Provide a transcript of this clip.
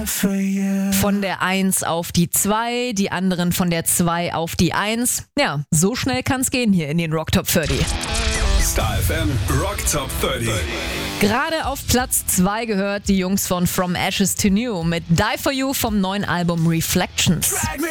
Von der 1 auf die 2, die anderen von der 2 auf die 1. Ja, so schnell kann's gehen hier in den Rock Top 30. Star FM Rock Top 30. Gerade auf Platz 2 gehört die Jungs von From Ashes to New mit Die For You vom neuen Album Reflections.